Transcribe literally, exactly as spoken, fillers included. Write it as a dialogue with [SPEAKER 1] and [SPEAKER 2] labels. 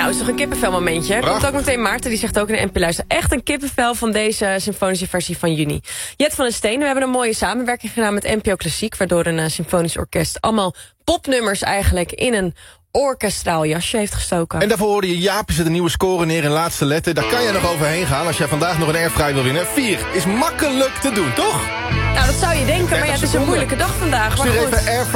[SPEAKER 1] Nou, het is toch een kippenvel momentje. Er komt
[SPEAKER 2] Prachtig.
[SPEAKER 1] ook meteen Maarten, die zegt ook in de M P luister. Echt een kippenvel van deze symfonische versie van juni. Jet van den Steen, we hebben een mooie samenwerking gedaan met N P O Klassiek, waardoor een uh, symfonisch orkest allemaal popnummers eigenlijk in een orkestraal jasje heeft gestoken.
[SPEAKER 2] En daarvoor hoorde je Jaap zet een nieuwe score neer in laatste letter. Daar kan je nog overheen gaan als jij vandaag nog een airfryer wil winnen. Vier is makkelijk te doen, toch?
[SPEAKER 1] Nou, dat zou je denken, maar ja, het is een
[SPEAKER 2] seconden.
[SPEAKER 1] moeilijke dag vandaag. Maar
[SPEAKER 2] Stuur
[SPEAKER 1] goed.
[SPEAKER 2] even airfryer